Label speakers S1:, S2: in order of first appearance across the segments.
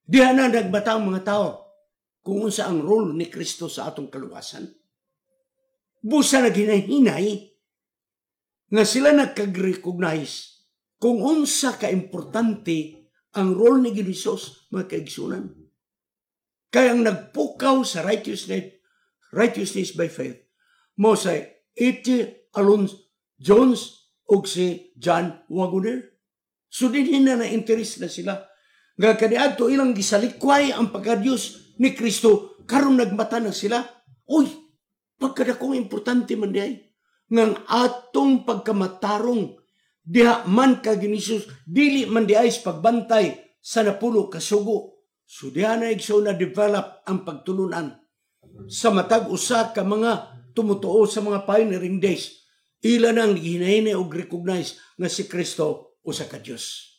S1: Diha na nagbata ang mga tao kung unsa ang role ni Kristo sa atong kaluwasan. Busa na ginahinay nga sila nagkag-recognize kung unsa ka-importante ang role ni Jesus, mga kaigsunan. Kaya ang nagpukaw sa righteousness by faith, mo sa E.T. Alon Jones o si John Wagoner. So din na interest na sila. Nga kaniadto ilang gisalikway ang pagka-Diyos ni Kristo, karon nagmata na sila. Uy, pagkadakong importante man diay ngang atong pagkamatarong diha man ka ginisus dili man diay sa pagbantay sa napulo ka sugo. So diha na igso na develop ang pagtulunan sa matag usa ka mga tumutuo sa mga pioneering days. Ila nang ginahinay og recognize nga si Kristo usa ka Dios.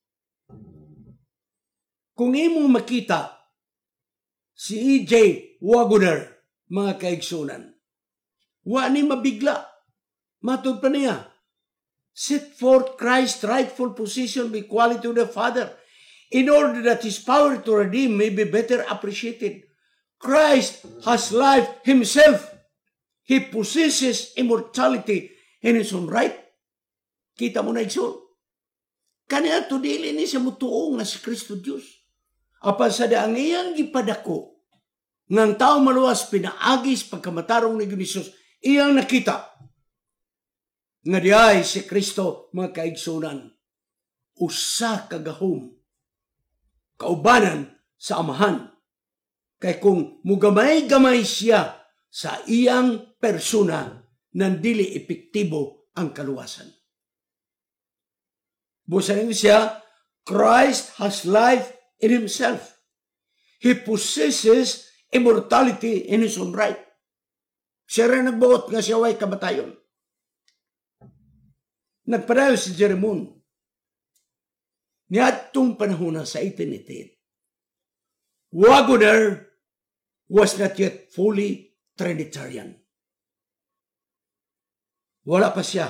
S1: Kung imong makita si E.J. Wagoner, mga kaigsunan, wa ni mabigla. Matod pa niya, set forth Christ's rightful position with equality to the Father in order that His power to redeem may be better appreciated. Christ has life Himself. He possesses immortality in His own right. Kita mo na igsoon. Kaniya to dili ni siya mutuo nga si Kristo Diyos. Apan sa daang iyang gipadako ngang tao maluwas pinaagis pagkamatarong ni Jesus, iyang nakita nga diay si Kristo, mga kaigsunan, usa kagahom kaubanan sa Amahan. Kay kung mugamay-gamay siya sa iyang persona, nandili epektibo ang kaluwasan. Busanin siya, Christ has life in Himself. He possesses immortality in His own right. Siya rin nagbuot nga siya way kamatayon. Nagpadayo si Jeromeon. Niadtong panahon sa 1888, Wagoner was not yet fully Trinitarian. Wala pa siya.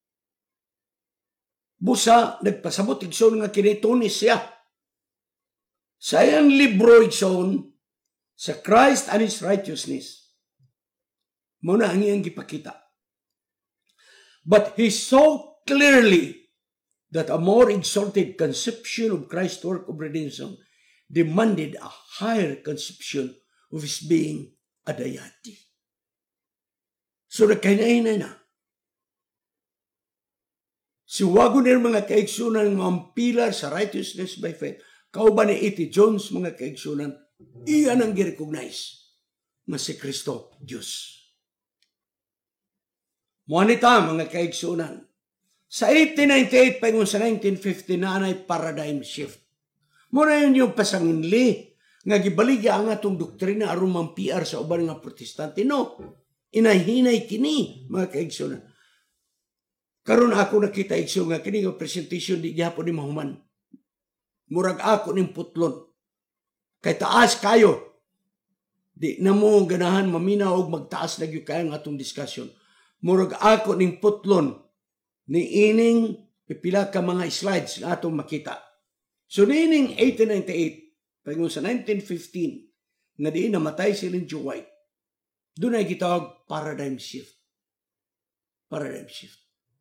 S1: Busa, nagpasabot igsoon nga kinitunis siya. Sa iyang libro igsoon, sa Christ and His Righteousness, muna ang iyang gipakita. But he saw clearly that a more exalted conception of Christ's work of redemption demanded a higher conception of His being a deity. So nagkainainay na. Si Wagoner, mga kaigsunan, mga pilar sa righteousness by faith, kauban ni E.T. Jones, mga kaigsunan, iyan ang girecognize na si Kristo Diyos. Muanita, mga kaigsunan, sa 1898 pa yung sa 1950 na ay paradigm shift. Muna yun yung pasanginli nga gibaligya ang atong doktrina aron mampiar sa uban nga protestante. No, inayhinay kini, mga kaigsunan. Karon ako nakita igso nga kini nga presentation di gyapon ni mahuman. Murag ako ning putlon. Kay taas kayo. Di na mo ganahan maminaw og magtaas na gyud kayo ang atong discussion. Murag ako ning putlon ni ining pipila ka mga slides nga atong makita. So nining 1898 paingon sa 1915 nga diin namatay si Ellen G. White. Doon ay gitawag paradigm shift. Paradigm shift.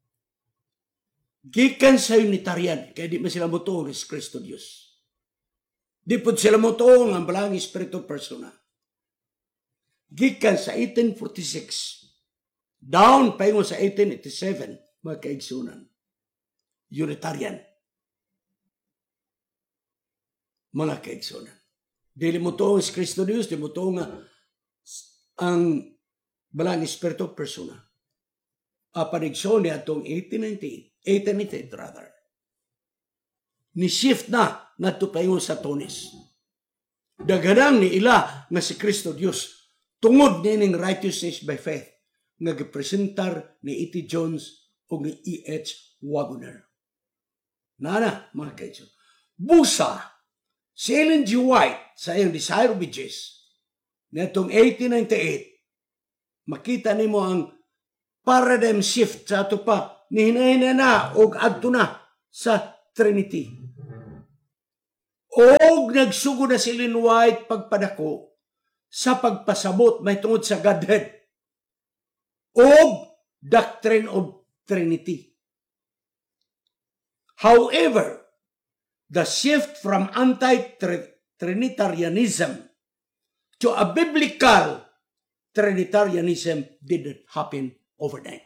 S1: Gikan sa Unitarian, kaya di man sila mutuo ni Kristo Diyos. Di po sila mutuo ang balang espiritu persona. Gikan sa 1846, down paingon sa 1887, mga kaigsunan. Unitarian. Mga kaigsunan. Dili mutuo si Kristo Diyos, di mutuo nga ang balang espiritu persona. Apanigso niya itong 1898 rather. Ni-shift na natupayon sa Tunis. Daganang ni ila nga si Kristo Diyos tungod nining righteousness by faith nga gipresentar ni E.T. Jones o ni E.H. Wagoner. Nana, mga kaidso. Busa, si Ellen G. White sa iyang Desire of Ages na itong 1898, makita nimo ang paradigm shift sa ato pa ni hinahina na o adto na sa Trinity. Og nagsugo na si Ellen White pagpadako sa pagpasabot may tungod sa Godhead og doctrine of Trinity. However, the shift from anti-Trinitarianism to a biblical Trinitarianism didn't happen overnight.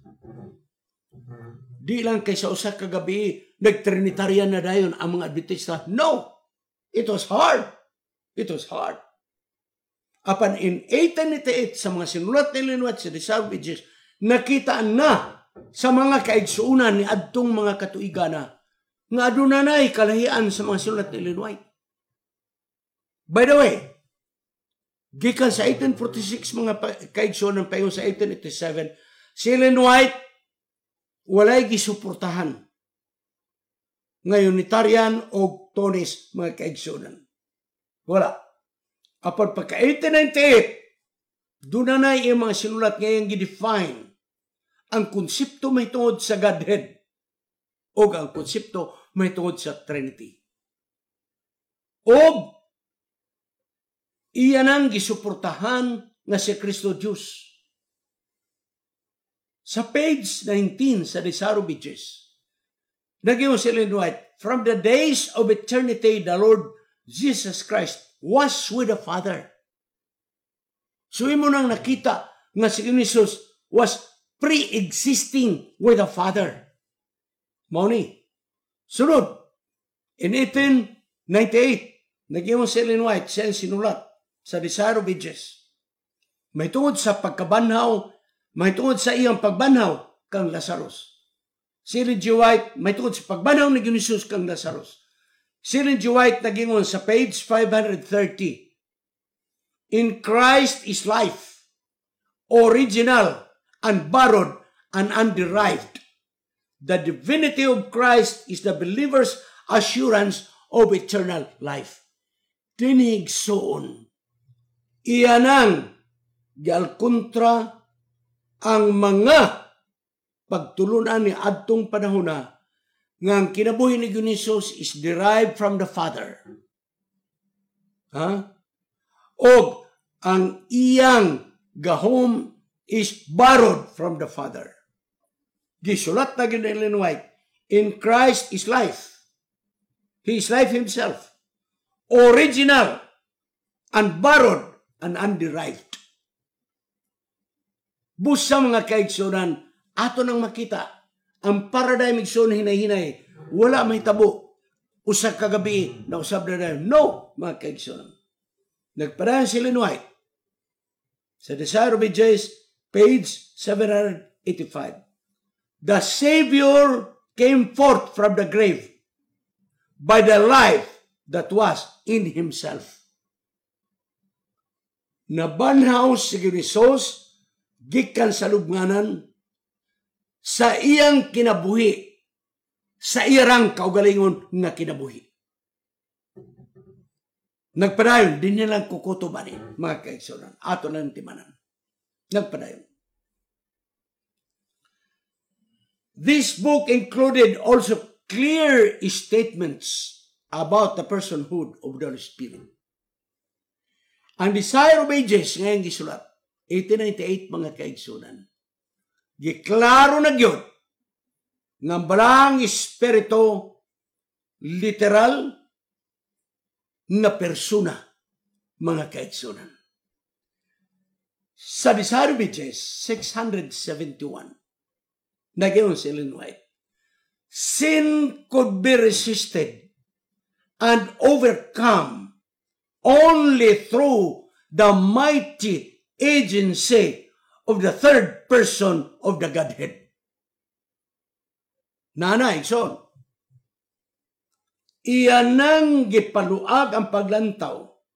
S1: Di lang kay sa usa ka gabi nag-Trinitarian na dayon ang mga Adventista. No! It was hard. It was hard. Apan in 1888 sa mga sinulat ni Ellen White sa Desire of Ages, nakita na sa mga kaigsuunan ni adtong mga katuigana nga adunay kalahian sa mga sinulat ni Ellen White. By the way, gikan sa 1846 mga kaigsuunan payon sa 1887, si Ellen White walay gisuportahan nga Unitarian o Tonis mga kaigsuunan. Wala. Apan pagka 1898, doon na yung mga sinulat ngayong gidefine ang konsepto may tungod sa Godhead o ang konsepto may tungod sa Trinity. O iyan ang gisuportahan nga si Kristo Diyos. Sa page 19 sa Desire of Ages, nagyo si Ellen White, from the days of eternity, the Lord Jesus Christ was with the Father. So imo nang nakita nga si Jesus was pre-existing with the Father. Mauni. Sunod, in 1898, nagyo si Ellen White, siya sinulat sa Desire of Ages. May tungod sa pagkabanhaw, may tungod sa iyang pagbanhaw kang Lazarus. Si Ellen G. White, may tungod sa pagbanhaw ni Jesus kang Lazarus. Si Ellen G. White nagingon sa page 530. In Christ is life, original, unborrowed, and underived. The divinity of Christ is the believer's assurance of eternal life. Tinigsoon. Iyan ang gialkontra ang mga pagtulunan ni adtong panahon na nga ang kinabuhi ni Jesus is derived from the Father. O ang iyang gahom is borrowed from the Father. Gisulat na ni Ellen White, in Christ is life. He is life himself. Original, unborrowed, and underived. Busa mga kaigsunan, ato nang makita, ang paradigm igsoon hinay-hinay, wala may tabo. Usa kagabi na usab na dayon. No, mga kaigsunan. Nagpadayon si Ellen White sa Desire of Ages, page 785. The Savior came forth from the grave by the life that was in himself. Nabanhaw si Jesus gikan sa lubnganan sa iyang kinabuhi, sa iyang kaugalingon nga kinabuhi. Nagpadayon, din nilang kukutuban mga kaigsunan. Ato lang timanan. Nagpadayon. This book included also clear statements about the personhood of the Holy Spirit. Ang Desire of Ages ngayong gisulat, 1898 mga kaigsunan, giklaro na gyud nga balang espiritu literal na persona mga kaigsunan. Sa Desire of Ages 671, nagyon si Ellen White, sin could be resisted and overcome only through the mighty agency of the third person of the Godhead. Nanay, son, iyan nang gipaluag ang paglantaw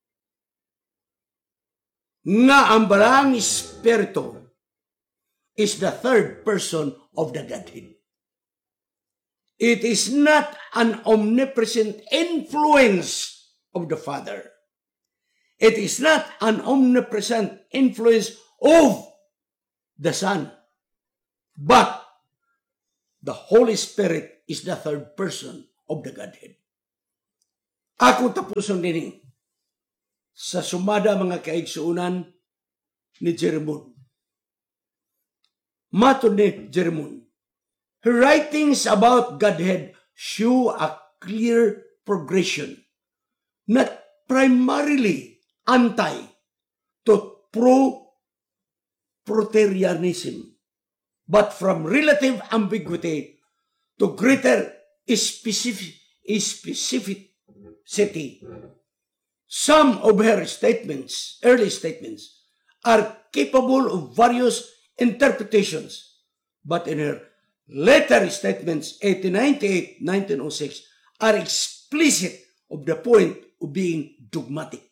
S1: nga ang balang espiritu is the third person of the Godhead. It is not an omnipresent influence of the Father. It is not an omnipresent influence of the Son. But the Holy Spirit is the third person of the Godhead. Ako tapuson din sa sumada mga kaigsuunan ni Jerimon. Matod ni Jerimon, her writings about Godhead show a clear progression, not primarily anti to pro-proterianism, but from relative ambiguity to greater specificity. Some of her statements, early statements, are capable of various interpretations, but in her later statements, 1898, 1906, are explicit of the point of being dogmatic.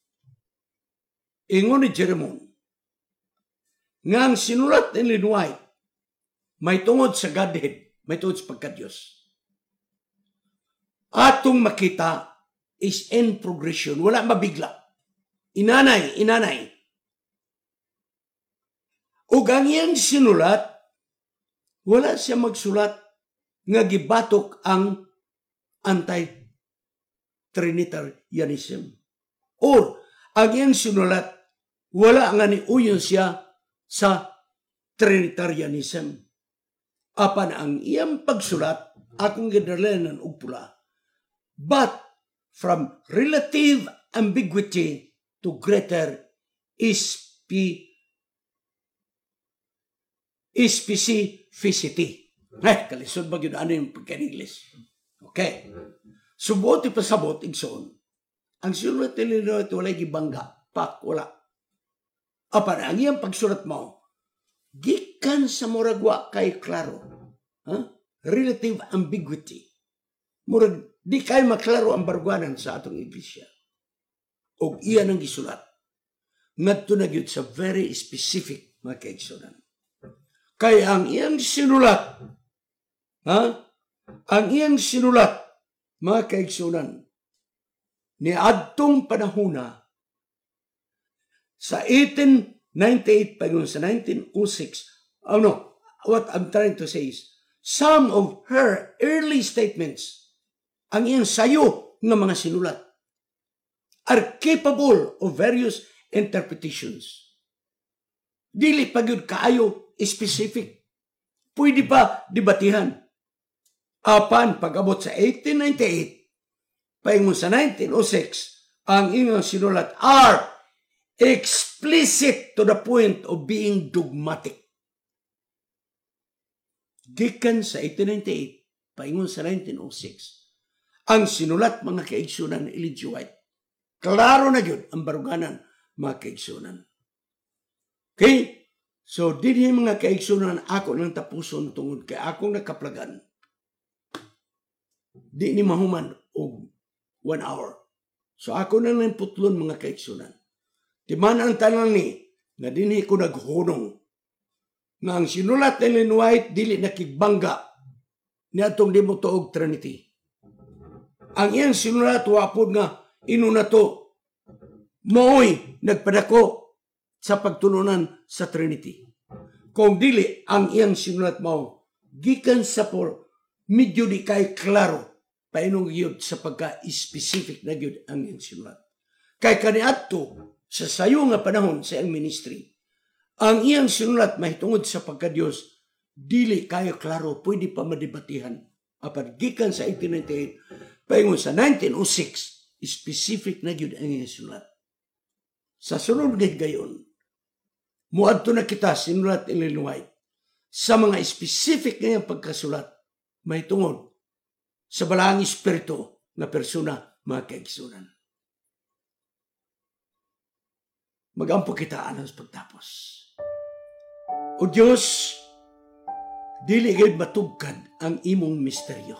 S1: Ingon ni Jerimon, nga ang sinulat ni Ellen White, may tungod sa Godhead, may tungod sa pagka-Diyos. Atong makita is in progression, wala mabigla. Inanay. Ug ang iyang sinulat, wala siya magsulat nga gibatok ang anti-Trinitarianism. Or, ang iyang sinulat, wala nga ni uyon siya sa Trinitarianism. Apan ang iyang pagsulat, akong ginalanan og pula. But, from relative ambiguity to greater specificity. Kalisod ba yun ano yung pagka-English? Okay. Subot ipasabot, igsoon. Ang sulat nila ito walay gibangga. Pak, wala. Apan, ang iyang pagsulat mo, gikan sa muragwa kay klaro. Relative ambiguity. Murag, di kayo maklaro ang bargwanan sa atong iglesia. O iyan ang gisulat. Ngadto na gyud sa very specific mga kaigsunan. Kaya ang iyang sinulat, ang iyang sinulat, mga kaigsunan, ni adtong panahuna, sa 1898 pagun sa 1906, what I'm trying to say is, some of her early statements, ang iyang sayo ng mga sinulat, are capable of various interpretations. Dili pagyud kaayo specific. Pwede pa debatihan. Apan pag-abot sa 1898, paingon sa 1906, ang iyang sinulat are explicit to the point of being dogmatic. Gikan sa 1898, paingon sa 1906, ang sinulat mga kaigsunan ni Ellen G. White, klaro na yun ang baruganan mga kaigsunan. Okay? So, din mga kaigsunan ako nang tapuson tungod kay akong nakaplagan. Di ni mahuman og 1 hour. So, ako na lang putlon mga kaigsunan. Timan ang tanang ni, na dinhi ko naghunong, na ang sinulat ni Ellen White dili nakigbangga ni atong di mo tuog Trinity. Ang iyang sinulat wapod nga inuna to mooy nagpadako sa pagtulunan sa Trinity. Kung dili ang iyang sinulat mao gikan sa medyo di kay klaro painong gyud sa pagka-specific na gyud ang iyang sinulat. Kay kaniadto sa sayo nga panahon sa iyang ministry, ang iyang sinulat mahitungod sa pagka-Dios dili kayo klaro, pwede pa madebatihan. Apan gikan sa 1898 paingon sa 1906, specific na gyud ang iyang sinulat. Sa sunod gayon, muadto na kita sinulat ni Ellen White sa mga specific na iyang pagkasulat mahitungod sa balaang espiritu na persona mga kaigsunan. Magampo kita alang sa pagtapos. O Diyos, dili gayud matugkad ang imong misteryo.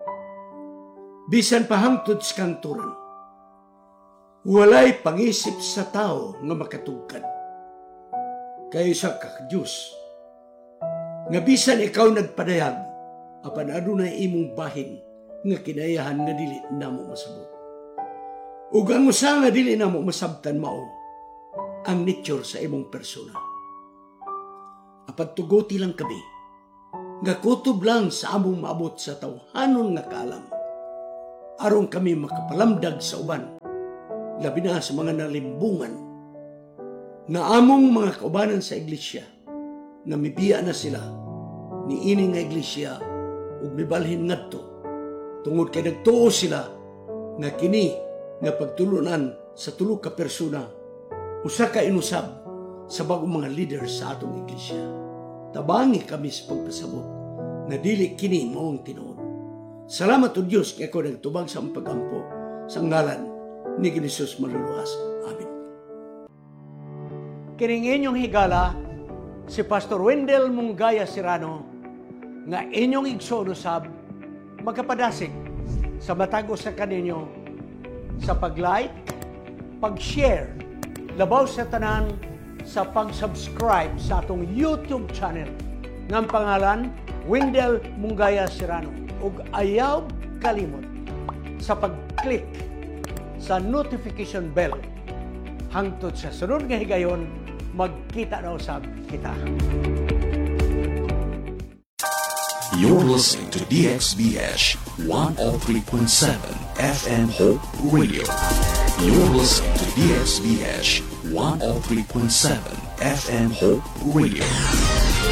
S1: Bisan pahangtod sa kanturan, walay pangisip sa tao nga makatugkad. Kayo sa Diyos, nga bisan ikaw nagpadayag, apan adunay imong bahin nga kinayahan nga dili namo masabot. Ug ang usa nga dili namo masabtan mao ang nature sa imong persona. Apan tuguti lang kami, nga kutob lang sa among maabot sa tawhanon nga kaalam. aron kami makapalamdag sa uban, labi na sa mga nalimbungan na among mga kaubanan sa iglesia, na mibiya na sila ni ini nga iglesia ug mibalhin ngadto, tungod kay nagtuo sila nga kini nga pagtulunan sa tulo ka persona usa ka inusab sa bagong mga leader sa atong iglesia. Tabangi kami sa pagpasabot na dili kini maong tinuod. Salamat o Diyos kay ako nagtubag sa ang pagampo sa ngalan ni Jesus maluluwas. Amen. Kining inyong higala si Pastor Wendell Munggaya Serrano nga inyong igsoon usab magkapadasig sa matag sa kaninyo sa pag-like, pag-share, labaw sa tanan sa pag-subscribe sa atong YouTube channel ng pangalan Wendell Munggaya Serrano, ug ayaw kalimot sa pag-click sa notification bell hangtod sa sunod nga higayon magkita na usab kita.
S2: You're listening to DXBH 103.7 FM Hope Radio. You're listening to DXBH 103.7 FM Hope Radio.